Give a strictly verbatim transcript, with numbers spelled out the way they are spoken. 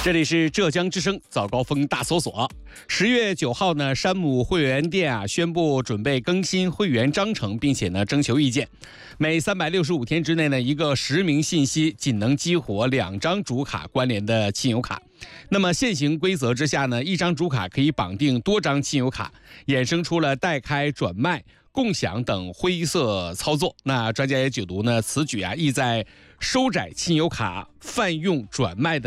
这里是浙江之声早高峰大搜索。十月九号呢，山姆会员店啊宣布准备更新会员章程，并且呢征求意见。每三百六十五天之内呢，一个实名信息仅能激活两张主卡关联的亲友卡。那么现行规则之下呢，一张主卡可以绑定多张亲友卡，衍生出了代开、转卖、共享等灰色操作。那专家也解读呢，此举啊意在收窄亲友卡泛用转卖的